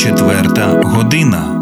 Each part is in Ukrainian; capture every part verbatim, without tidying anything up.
Четверта година.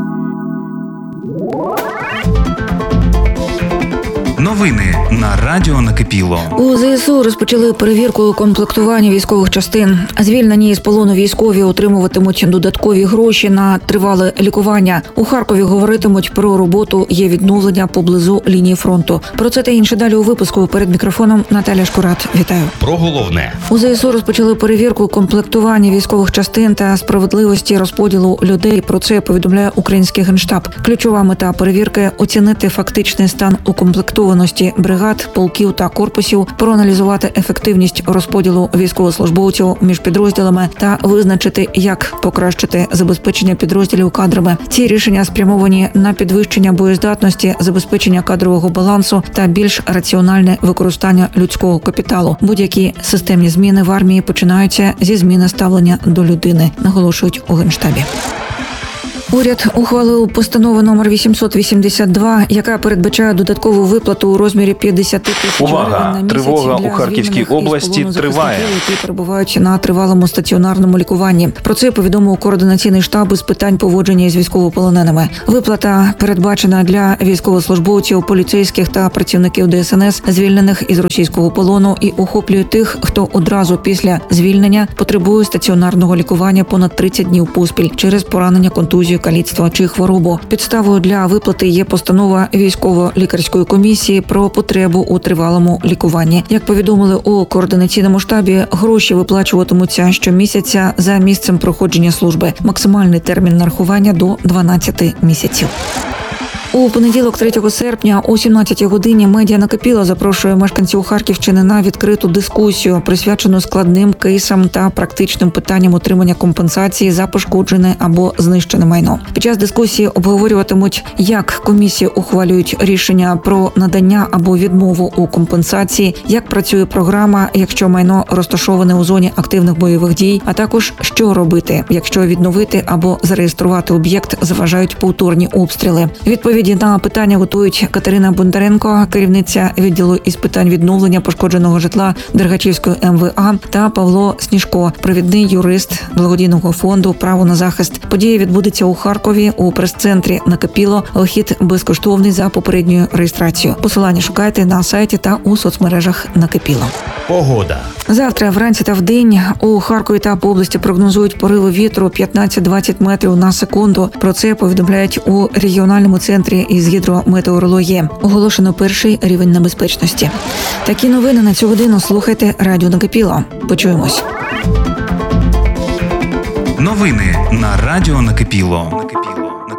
Новини на Радіо Накипіло. У ЗСУ розпочали перевірку комплектування військових частин. Звільнені з полону військові отримуватимуть додаткові гроші на тривале лікування. У Харкові говоритимуть про роботу «Є відновлення» поблизу лінії фронту. Про це та інше далі у випуску. Перед мікрофоном Наталя Шкурат. Вітаю. Про головне. У ЗСУ розпочали перевірку комплектування військових частин та справедливості розподілу людей. Про це повідомляє український Генштаб. Ключова мета перевірки – оцінити фактичний стан укомплектованості бригад, полків та корпусів, проаналізувати ефективність розподілу військовослужбовців між підрозділами та визначити, як покращити забезпечення підрозділів кадрами. Ці рішення спрямовані на підвищення боєздатності, забезпечення кадрового балансу та більш раціональне використання людського капіталу. Будь-які системні зміни в армії починаються зі зміни ставлення до людини, наголошують у Генштабі. Уряд ухвалив постанову номер вісімсот вісімдесят два, яка передбачає додаткову виплату у розмірі п'ятдесят тисяч гривень на місяць. Тривога для у Харківській області триває. Які перебувають на тривалому стаціонарному лікуванні. Про це повідомив координаційний штаб із питань поводження з військовополоненими. Виплата передбачена для військовослужбовців, поліцейських та працівників ДСНС, звільнених із російського полону, і охоплює тих, хто одразу після звільнення потребує стаціонарного лікування понад тридцять днів поспіль через поранення, контузію, каліцтво чи хворобу. Підставою для виплати є постанова військово-лікарської комісії про потребу у тривалому лікуванні. Як повідомили у координаційному штабі, гроші виплачуватимуться щомісяця за місцем проходження служби. Максимальний термін нарахування до дванадцяти місяців. У понеділок, третього серпня, о сімнадцятій годині медіа Накипіло запрошує мешканців Харківщини на відкриту дискусію, присвячену складним кейсам та практичним питанням отримання компенсації за пошкоджене або знищене майно. Під час дискусії обговорюватимуть, як комісії ухвалюють рішення про надання або відмову у компенсації, як працює програма, якщо майно розташоване у зоні активних бойових дій, а також що робити, якщо відновити або зареєструвати об'єкт заважають повторні обстріли. Відповідь Відповіді на питання готують Катерина Бондаренко, керівниця відділу із питань відновлення пошкодженого житла Дергачівської ем ве а, та Павло Сніжко, провідний юрист благодійного фонду «Право на захист». Подія відбудеться у Харкові у прес-центрі Накипіло. Вхід безкоштовний за попередньою реєстрацією. Посилання шукайте на сайті та у соцмережах Накипіло. Погода. Завтра вранці та вдень у Харкові та по області прогнозують пориви вітру п'ятнадцять-двадцять метрів на секунду. Про це повідомляють у регіональному центрі із гідрометеорології. Оголошено перший рівень небезпечності. Такі новини на цю годину слухайте Радіо Накипіло. Почуємось. Новини на Радіо Накипіло.